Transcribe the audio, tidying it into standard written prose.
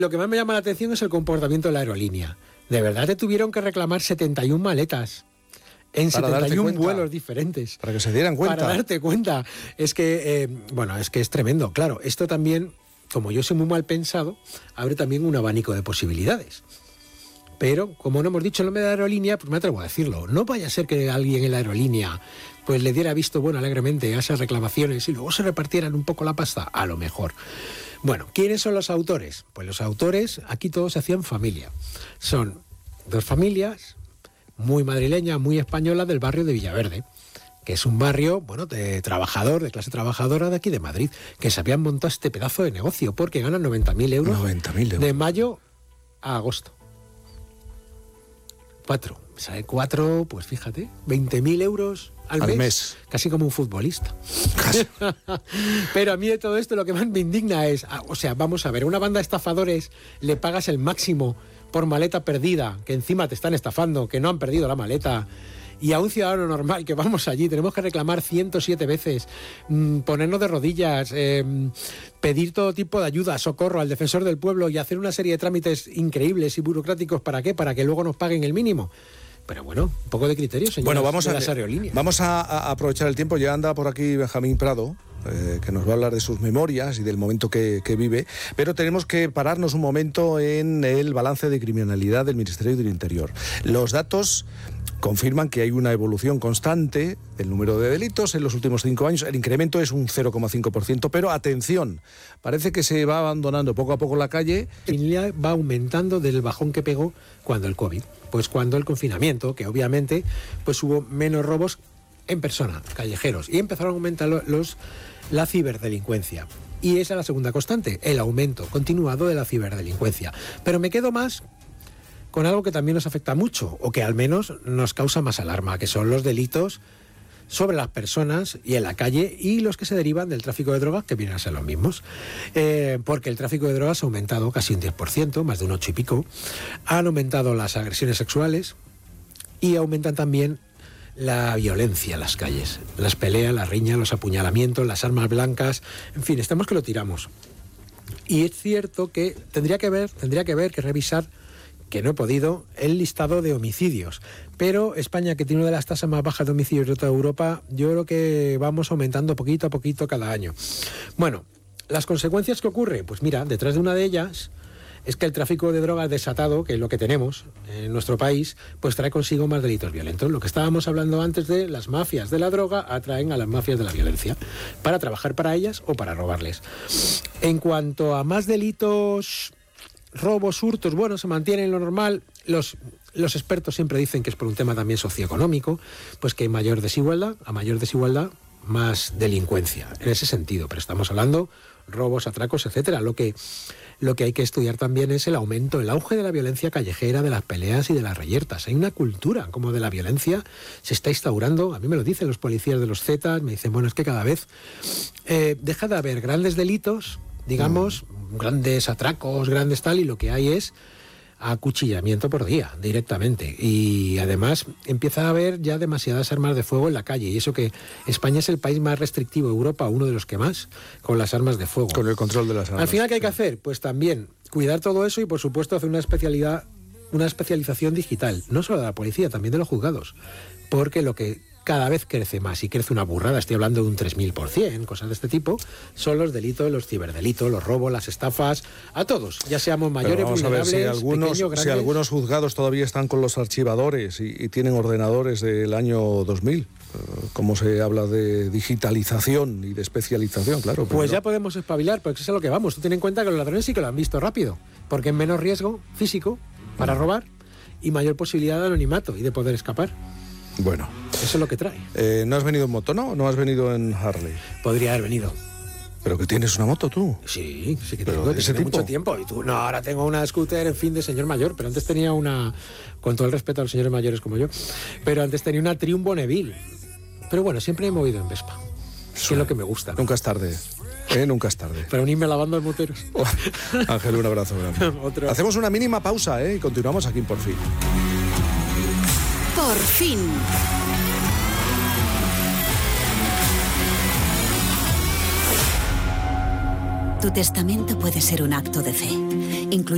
Lo que más me llama la atención es el comportamiento de la aerolínea. De verdad te tuvieron que reclamar 71 maletas en Para 71 vuelos diferentes. Para que se dieran cuenta. Para darte cuenta. Es que, es que es tremendo. Claro, esto también, como yo soy muy mal pensado, abre también un abanico de posibilidades. Pero, como no hemos dicho el nombre de la aerolínea, pues me atrevo a decirlo. No vaya a ser que alguien en la aerolínea pues le diera visto bueno alegremente a esas reclamaciones y luego se repartieran un poco la pasta. A lo mejor. Bueno, ¿quiénes son los autores? Pues los autores, aquí todos se hacían familia. Son dos familias, muy madrileña, muy española, del barrio de Villaverde, que es un barrio, de trabajador, de clase trabajadora de aquí de Madrid, que se habían montado este pedazo de negocio, porque ganan 90.000 euros, 90.000 euros de mayo a agosto. 4, pues fíjate, 20.000 euros al mes. Casi como un futbolista. Pero a mí de todo esto lo que más me indigna es, vamos a ver, una banda de estafadores le pagas el máximo por maleta perdida, que encima te están estafando, que no han perdido la maleta, y a un ciudadano normal que vamos allí, tenemos que reclamar 107 veces, ponernos de rodillas, pedir todo tipo de ayuda, socorro al defensor del pueblo y hacer una serie de trámites increíbles y burocráticos. ¿Para qué? Para que luego nos paguen el mínimo. Pero bueno, un poco de criterio, señores, de las aerolíneas. Vamos a aprovechar el tiempo. Ya anda por aquí Benjamín Prado, que nos va a hablar de sus memorias y del momento que vive, pero tenemos que pararnos un momento en el balance de criminalidad del Ministerio del Interior. Los datos confirman que hay una evolución constante del número de delitos en los últimos 5 años. El incremento es un 0,5%, pero atención, parece que se va abandonando poco a poco la calle. La criminalidad va aumentando del bajón que pegó cuando el COVID, pues cuando el confinamiento, que obviamente pues hubo menos robos en persona, callejeros, y empezaron a aumentar la ciberdelincuencia. Y esa es la segunda constante, el aumento continuado de la ciberdelincuencia. Pero me quedo más con algo que también nos afecta mucho, o que al menos nos causa más alarma, que son los delitos sobre las personas y en la calle, y los que se derivan del tráfico de drogas, que vienen a ser los mismos. Porque el tráfico de drogas ha aumentado casi un 10%, más de un 8 y pico. Han aumentado las agresiones sexuales y aumentan también la violencia en las calles. Las peleas, las riñas, los apuñalamientos, las armas blancas, en fin, estamos que lo tiramos. Y es cierto que tendría que revisar, que no he podido, el listado de homicidios. Pero España, que tiene una de las tasas más bajas de homicidios de toda Europa, yo creo que vamos aumentando poquito a poquito cada año. Bueno, ¿las consecuencias que ocurre? Pues mira, detrás de una de ellas es que el tráfico de drogas desatado, que es lo que tenemos en nuestro país, pues trae consigo más delitos violentos. Lo que estábamos hablando antes de las mafias de la droga atraen a las mafias de la violencia para trabajar para ellas o para robarles. En cuanto a más delitos, robos, hurtos, se mantiene lo normal. Los expertos siempre dicen que es por un tema también socioeconómico, pues que hay mayor desigualdad, más delincuencia, en ese sentido. Pero estamos hablando robos, atracos, etcétera. Lo que hay que estudiar también es el auge de la violencia callejera, de las peleas y de las reyertas. Hay una cultura como de la violencia, se está instaurando. A mí me lo dicen los policías de los Zetas, me dicen, es que cada vez deja de haber grandes delitos, digamos, grandes atracos, grandes tal, y lo que hay es acuchillamiento por día, directamente. Y además empieza a haber ya demasiadas armas de fuego en la calle, y eso que España es el país más restrictivo de Europa, uno de los que más, con las armas de fuego. Con el control de las armas. Al final, ¿qué hay que hacer? Pues también cuidar todo eso y, por supuesto, hacer una especialización digital, no solo de la policía, también de los juzgados, porque lo que cada vez crece más, y crece una burrada, estoy hablando de un 3000%, cosas de este tipo, son los delitos, los ciberdelitos, los robos, las estafas, a todos, ya seamos mayores, vulnerables, pequeños, grandes. Si algunos juzgados todavía están con los archivadores y tienen ordenadores del año 2000, como se habla de digitalización y de especialización, claro. Pues ya podemos espabilar, porque eso es a lo que vamos. Tú ten en cuenta que los ladrones sí que lo han visto rápido, porque es menos riesgo físico para robar y mayor posibilidad de anonimato y de poder escapar. Bueno. Eso es lo que trae. ¿No has venido en moto, no? ¿No has venido en Harley? Podría haber venido. ¿Pero que tienes una moto tú? Sí que tengo, desde mucho tiempo. Y tú, no, ahora tengo una scooter, en fin, de señor mayor, pero antes tenía una, con todo el respeto a los señores mayores como yo, pero antes tenía una Triumph Bonneville. Pero bueno, siempre me he movido en Vespa. Sí, es lo que me gusta. Nunca es tarde. Nunca es tarde. Pero ni me lavando los moteros. Ángel, un abrazo grande. Hacemos una mínima pausa, y continuamos aquí en Por Fin. Por fin. Tu testamento puede ser un acto de fe. Incluye